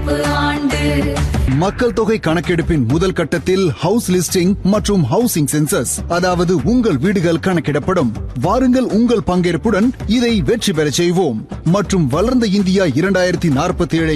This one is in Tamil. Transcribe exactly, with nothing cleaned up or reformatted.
மக்கள் தொகை கணக்கெடுப்பின் முதல் கட்டத்தில் ஹவுஸ் லிஸ்டிங் மற்றும் ஹவுசிங் சென்சஸ், அதாவது உங்கள் வீடுகள் கணக்கிடப்படும். வாருங்கள், உங்கள் பங்கேற்புடன் இதை வெற்றி பெறச் செய்வோம் மற்றும் வளர்ந்த இந்தியா இரண்டாயிரத்தி நாற்பத்தி ஏழை